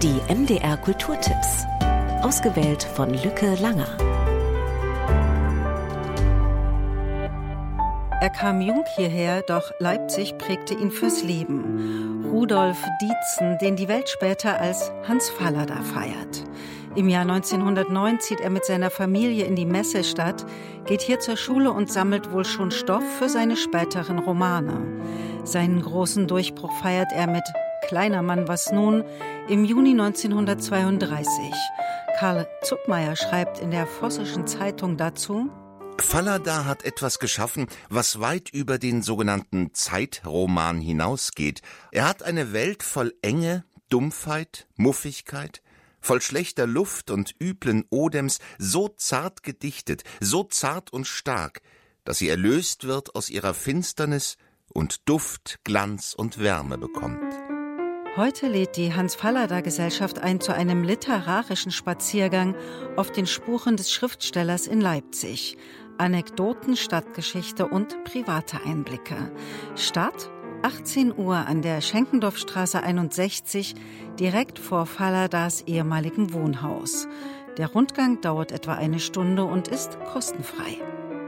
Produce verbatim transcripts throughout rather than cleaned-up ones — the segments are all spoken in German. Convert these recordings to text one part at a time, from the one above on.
Die M D R Kulturtipps. Ausgewählt von Lücke Langer. Er kam jung hierher, doch Leipzig prägte ihn fürs Leben. Rudolf Dietzen, den die Welt später als Hans Fallada feiert. Im Jahr neunzehnhundertneun zieht er mit seiner Familie in die Messestadt, geht hier zur Schule und sammelt wohl schon Stoff für seine späteren Romane. Seinen großen Durchbruch feiert er mit Kleiner Mann, was nun? Im Juni neunzehnhundertzweiunddreißig. Karl Zuckmayer schreibt in der Vossischen Zeitung dazu: Fallada hat etwas geschaffen, was weit über den sogenannten Zeitroman hinausgeht. Er hat eine Welt voll Enge, Dumpfheit, Muffigkeit, voll schlechter Luft und üblen Odems, so zart gedichtet, so zart und stark, dass sie erlöst wird aus ihrer Finsternis und Duft, Glanz und Wärme bekommt. Heute lädt die Hans-Fallada-Gesellschaft ein zu einem literarischen Spaziergang auf den Spuren des Schriftstellers in Leipzig. Anekdoten, Stadtgeschichte und private Einblicke. Start achtzehn Uhr an der Schenkendorfstraße einundsechzig, direkt vor Falladas ehemaligem Wohnhaus. Der Rundgang dauert etwa eine Stunde und ist kostenfrei.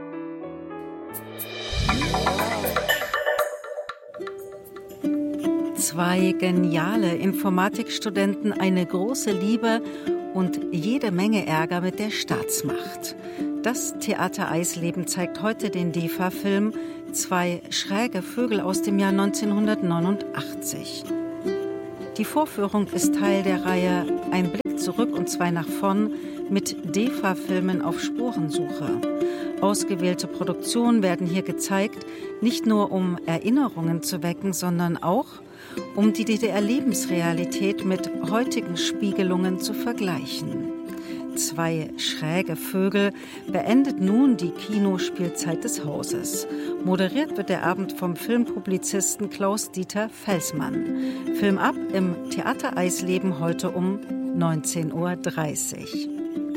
Zwei geniale Informatikstudenten, eine große Liebe und jede Menge Ärger mit der Staatsmacht. Das Theater Eisleben zeigt heute den D E F A-Film Zwei schräge Vögel aus dem Jahr neunzehnhundertneunundachtzig. Die Vorführung ist Teil der Reihe Ein Blick zurück und zwei nach vorn mit D E F A-Filmen auf Spurensuche. Ausgewählte Produktionen werden hier gezeigt, nicht nur um Erinnerungen zu wecken, sondern auch um die D D R-Lebensrealität mit heutigen Spiegelungen zu vergleichen. Zwei schräge Vögel beendet nun die Kinospielzeit des Hauses. Moderiert wird der Abend vom Filmpublizisten Klaus-Dieter Felsmann. Film ab im Theater Eisleben heute um neunzehn Uhr dreißig.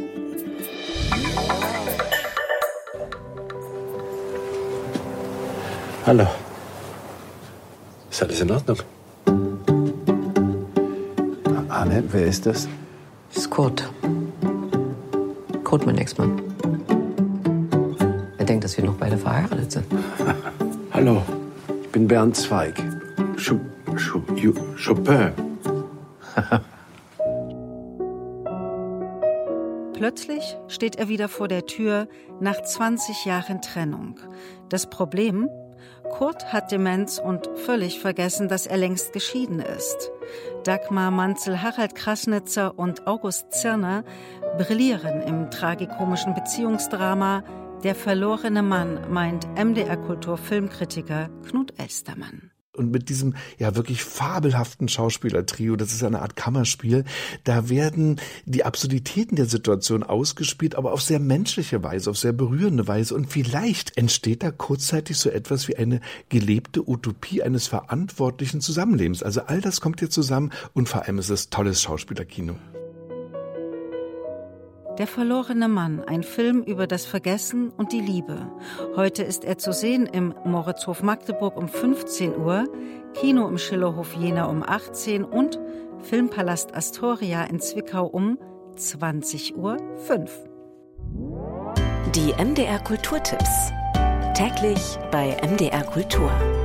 Hallo. Ist alles in Ordnung? Anne, wer ist das? Das ist Kurt. Kurt, mein Ex-Mann. Er denkt, dass wir noch beide verheiratet sind. Hallo, ich bin Bernd Zweig. Chop, Chop, Chopin. Plötzlich steht er wieder vor der Tür nach zwanzig Jahren Trennung. Das Problem? Kurt hat Demenz und völlig vergessen, dass er längst geschieden ist. Dagmar Manzel, Harald Krasnitzer und August Zirner brillieren im tragikomischen Beziehungsdrama Der verlorene Mann, meint M D R-Kultur-Filmkritiker Knut Elstermann. Und mit diesem ja wirklich fabelhaften Schauspielertrio, das ist eine Art Kammerspiel, da werden die Absurditäten der Situation ausgespielt, aber auf sehr menschliche Weise, auf sehr berührende Weise. Und vielleicht entsteht da kurzzeitig so etwas wie eine gelebte Utopie eines verantwortlichen Zusammenlebens. Also all das kommt hier zusammen und vor allem ist es tolles Schauspielerkino. Der verlorene Mann, ein Film über das Vergessen und die Liebe. Heute ist er zu sehen im Moritzhof Magdeburg um fünfzehn Uhr, Kino im Schillerhof Jena um achtzehn und Filmpalast Astoria in Zwickau um zwanzig Uhr fünf. Die M D R Kulturtipps. Täglich bei M D R Kultur.